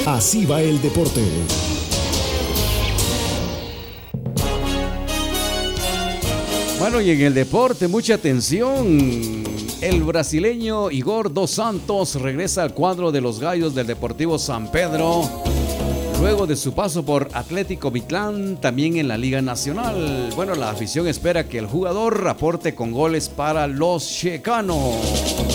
Así va el deporte. Bueno, y en el deporte, mucha atención. El brasileño Igor Dos Santos regresa al cuadro de los Gallos del Deportivo San Pedro, luego de su paso por Atlético Mitlán, también en la Liga Nacional. Bueno, la afición espera que el jugador aporte con goles para los checanos.